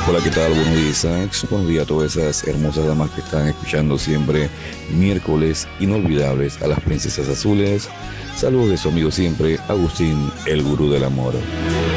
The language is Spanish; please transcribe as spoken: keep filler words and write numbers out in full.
Hola, ¿qué tal? Buenos días, Isaac. Buenos días a todas esas hermosas damas que están escuchando siempre miércoles inolvidables a las princesas azules. Saludos de su amigo siempre, Agustín, el gurú del amor.